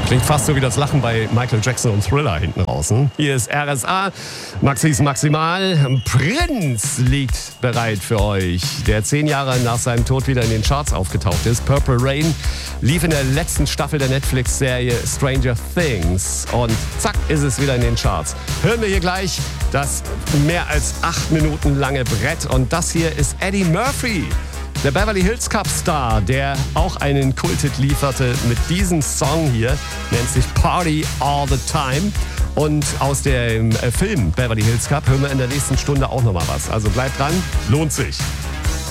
Klingt fast so wie das Lachen bei Michael Jackson und Thriller hinten draußen. Hier ist RSA, Maxis Maximal. Prinz liegt bereit für euch, der 10 Jahre nach seinem Tod wieder in den Charts aufgetaucht ist. Purple Rain lief in der letzten Staffel der Netflix-Serie Stranger Things. Und zack, ist es wieder in den Charts. Hören wir hier gleich das mehr als 8 Minuten lange Brett. Und das hier ist Eddie Murphy. Der Beverly Hills Cup Star, der auch einen Kulthit lieferte mit diesem Song hier, nennt sich Party All the Time. Und aus dem Film Beverly Hills Cup hören wir in der nächsten Stunde auch nochmal was. Also bleibt dran, lohnt sich.